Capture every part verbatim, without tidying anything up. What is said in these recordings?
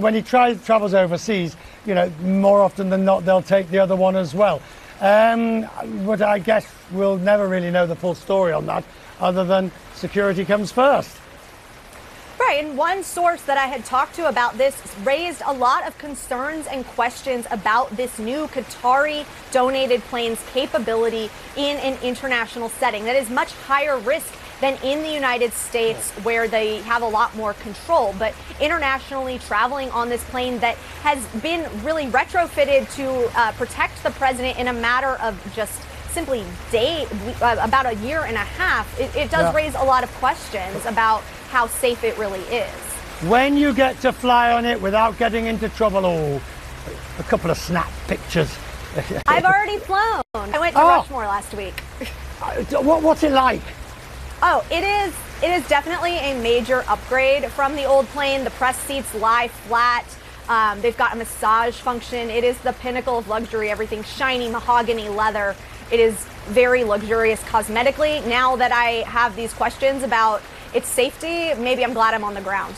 when he tries travels overseas, you know, more often than not, they'll take the other one as well. Um, but I guess we'll never really know the full story on that, other than security comes first. Right, and one source that I had talked to about this raised a lot of concerns and questions about this new Qatari donated plane's capability in an international setting that is much higher risk than in the United States, where they have a lot more control. But internationally, traveling on this plane that has been really retrofitted to uh, protect the president in a matter of just simply day, uh, about a year and a half, it, it does yeah. raise a lot of questions about how safe it really is. When you get to fly on it without getting into trouble, oh, a couple of snap pictures. I've already flown. I went to oh. Rushmore last week. what, what's it like? Oh, it is it is definitely a major upgrade from the old plane. The press seats lie flat. Um, they've got a massage function. It is the pinnacle of luxury. Everything shiny mahogany leather. It is very luxurious cosmetically. Now that I have these questions about its safety, maybe I'm glad I'm on the ground.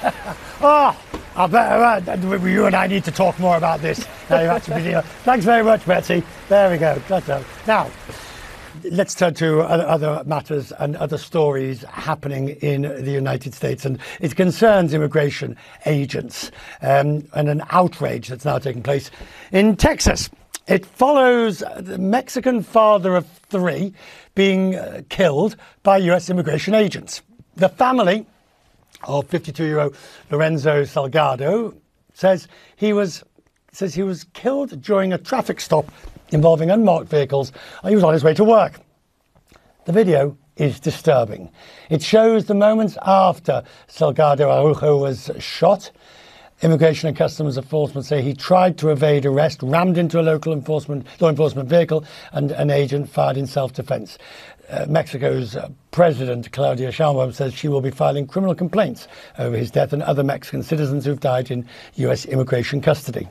oh, I bet uh, you and I need to talk more about this. Now you've actually been here. Thanks very much, Betsy. There we go. Now, let's turn to other matters and other stories happening in the United States, and it concerns immigration agents um, and an outrage that's now taking place in Texas. It follows the Mexican father of three being uh, killed by U S immigration agents. The family of fifty-two-year-old Lorenzo Salgado says he was says he was killed during a traffic stop involving unmarked vehicles. He was on his way to work. The video is disturbing. It shows the moments after Salgado Araujo was shot. Immigration and Customs enforcement say he tried to evade arrest, rammed into a local enforcement law enforcement vehicle, and an agent fired in self-defense. Uh, Mexico's uh, President Claudia Sheinbaum says she will be filing criminal complaints over his death and other Mexican citizens who've died in U S immigration custody.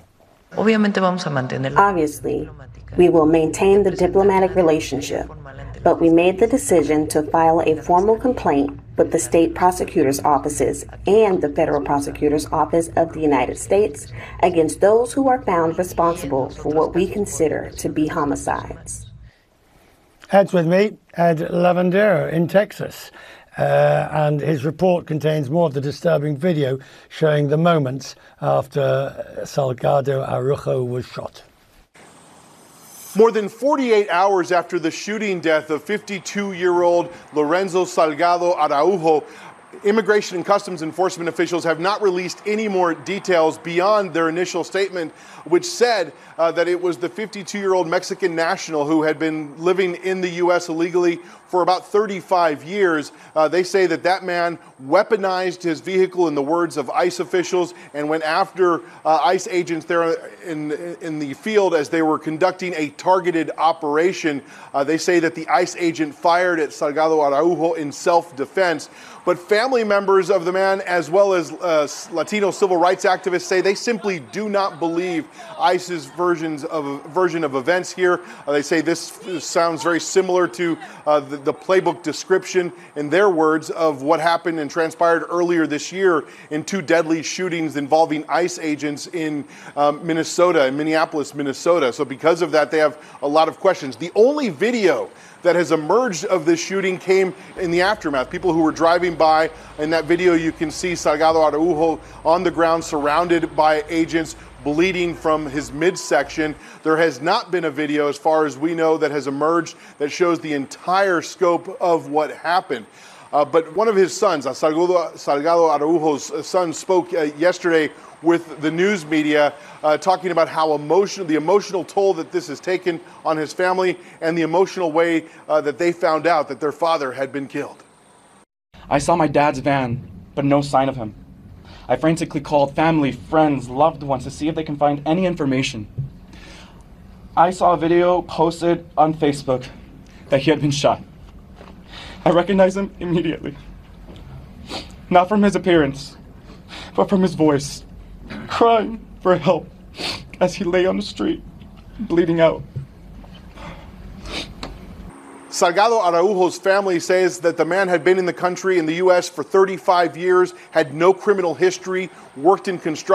Obviously, we will maintain the diplomatic relationship, but we made the decision to file a formal complaint with the state prosecutor's offices and the federal prosecutor's office of the United States against those who are found responsible for what we consider to be homicides. Ed's with me, Ed Lavandero in Texas. Uh, and his report contains more of the disturbing video showing the moments after Salgado Araujo was shot. More than forty-eight hours after the shooting death of fifty-two-year-old Lorenzo Salgado Araujo, Immigration and Customs Enforcement officials have not released any more details beyond their initial statement, which said uh, that it was the fifty-two-year-old Mexican national who had been living in the U S illegally for about thirty-five years. Uh, they say that that man weaponized his vehicle, in the words of ICE officials, and went after uh, ICE agents there in, in the field as they were conducting a targeted operation. Uh, they say that the ICE agent fired at Salgado Araujo in self-defense. But family members of the man, as well as uh, Latino civil rights activists, say they simply do not believe ICE's versions of version of events here. Uh, they say this sounds very similar to uh, the, the playbook description, in their words, of what happened and transpired earlier this year in two deadly shootings involving ICE agents in um, Minnesota, in Minneapolis, Minnesota. So because of that, they have a lot of questions. The only video that has emerged of this shooting came in the aftermath. People who were driving by, in that video you can see Salgado Araujo on the ground surrounded by agents, bleeding from his midsection. There has not been a video, as far as we know, that has emerged that shows the entire scope of what happened. Uh, but one of his sons, Salgado, Salgado Araujo's son, spoke uh, yesterday with the news media, uh, talking about how emotional, the emotional toll that this has taken on his family, and the emotional way uh, that they found out that their father had been killed. I saw my dad's van, but no sign of him. I frantically called family, friends, loved ones to see if they can find any information. I saw a video posted on Facebook that he had been shot. I recognized him immediately. Not from his appearance, but from his voice, crying for help as he lay on the street, bleeding out. Salgado Araujo's family says that the man had been in the country, in the U S, for thirty-five years, had no criminal history, worked in construction.